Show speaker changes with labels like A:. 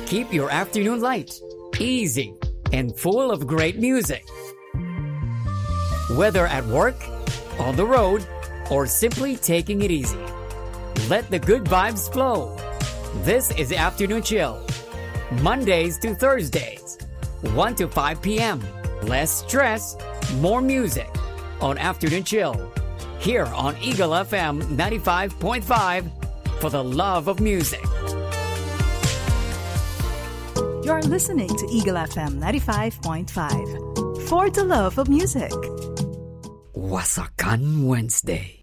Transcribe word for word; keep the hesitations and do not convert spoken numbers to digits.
A: keep your afternoon light, easy, and full of great music. Whether at work, on the road, or simply taking it easy, let the good vibes flow. This is Afternoon Chill, Mondays to Thursdays, one to five p.m. Less stress, more music on Afternoon Chill, here on Eagle F M ninety-five point five, for the love of music.
B: You're listening to Eagle F M ninety-five point five, for the love of music.
A: Wasakan Wednesday.